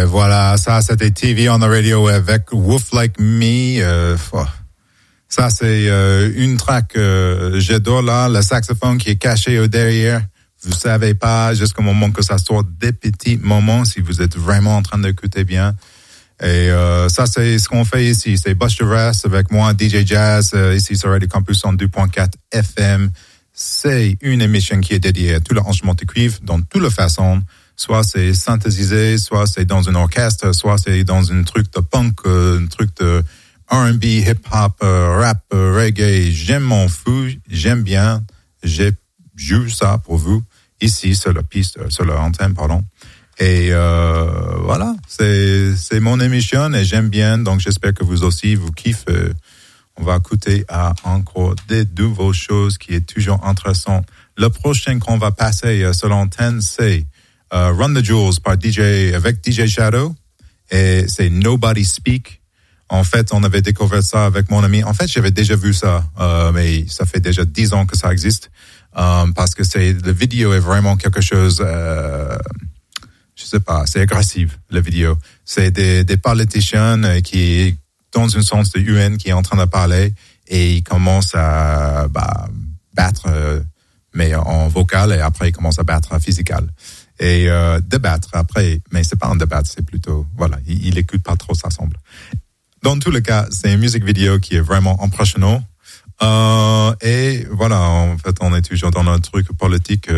Voilà, ça c'était TV on the Radio avec Wolf Like Me. Ça c'est une track j'adore là, le saxophone qui est caché au derrière. Vous savez pas jusqu'au moment que ça sort des petits moments si vous êtes vraiment en train d'écouter bien. Et ça c'est ce qu'on fait ici, c'est Buster Brass avec moi DJ Jazz ici sur Radio Campus 102.4 FM. C'est une émission qui est dédiée à tout l'arrangement de cuivre dans toutes les façons. Soit c'est synthétisé, soit c'est dans un orchestre, soit c'est dans un truc de punk, un truc de R&B, hip-hop, rap, reggae. J'aime m'en fous, j'aime bien. J'ai joué ça pour vous ici sur la piste, sur l'antenne, pardon. Et voilà, c'est mon émission et j'aime bien. Donc j'espère que vous aussi vous kiffez. On va écouter à encore des nouvelles choses qui est toujours intéressant. Le prochain qu'on va passer sur l'antenne, c'est Run the Jewels par avec DJ Shadow. Et c'est Nobody Speak. En fait, on avait découvert ça avec mon ami. En fait, j'avais déjà vu ça, mais ça fait déjà 10 ans que ça existe. Parce que la vidéo est vraiment quelque chose, je sais pas, c'est agressif, la vidéo. C'est des politiciens qui, dans un sens de UN, qui est en train de parler et ils commencent à battre, mais en vocal, et après ils commencent à battre physical. Et débattre après, mais c'est pas un débat, c'est plutôt, voilà, il écoute pas trop, ça semble. Dans tous les cas, c'est une musique vidéo qui est vraiment impressionnante. Et voilà, en fait, on est toujours dans un truc politique,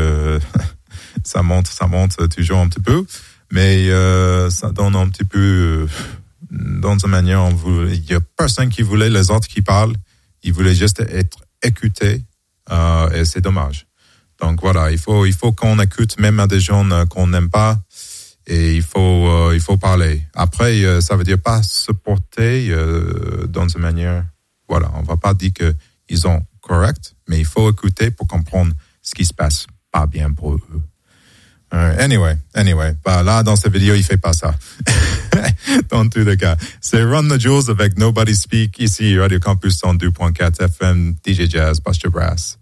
ça monte toujours un petit peu, mais ça donne un petit peu, dans une manière, il y a personne qui voulait les autres qui parlent, ils voulaient juste être écoutés, et c'est dommage. Donc voilà, il faut qu'on écoute même à des gens qu'on n'aime pas, et il faut parler. Après, ça veut dire pas se porter dans une manière, voilà, on va pas dire que ils sont corrects, mais il faut écouter pour comprendre ce qui se passe pas bien pour eux. Anyway, là dans cette vidéo il fait pas ça. Dans tous les cas, c'est Run the Jewels avec Nobody Speak ici Radio Campus 102.4 FM, DJ Jazz, Buster Brass.